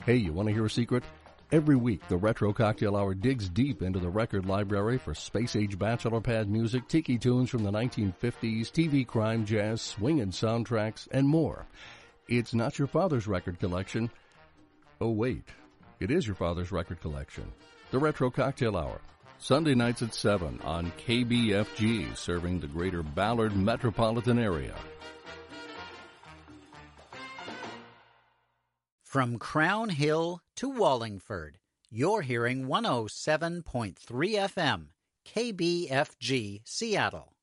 Hey, you want to hear a secret? Every week, the Retro Cocktail Hour digs deep into the record library for space-age bachelor pad music, tiki tunes from the 1950s, TV crime, jazz, swing and soundtracks, and more. It's not your father's record collection. Oh, wait. It is your father's record collection. The Retro Cocktail Hour. Sunday nights at 7 on KBFG, serving the greater Ballard metropolitan area. From Crown Hill to Wallingford, you're hearing 107.3 FM, KBFG, Seattle.